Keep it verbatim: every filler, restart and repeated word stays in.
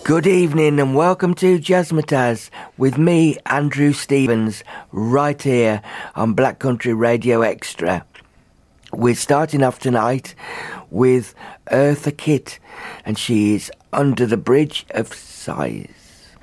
Good evening and welcome to Jazzmatazz with me, Andrew Stevens, right here on Black Country Radio Extra. We're starting off tonight with Eartha Kitt, and she is Under the Bridge of Sighs.